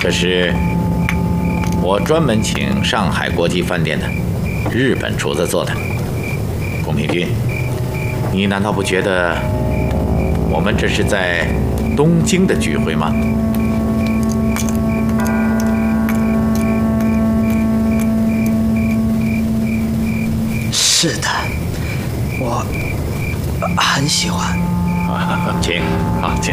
这是我专门请上海国际饭店的日本厨子做的。龚平君，你难道不觉得我们这是在东京的聚会吗？ 是的，我很喜欢。 请，好，请。